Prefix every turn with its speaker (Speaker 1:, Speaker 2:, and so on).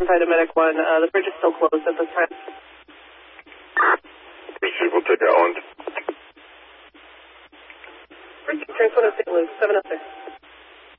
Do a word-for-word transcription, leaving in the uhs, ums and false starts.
Speaker 1: Provide a medic one. Uh, the bridge is still closed at this time.
Speaker 2: Proceed, we'll take Island.
Speaker 1: Bridge, turn one oh Saint Luke, seven oh six.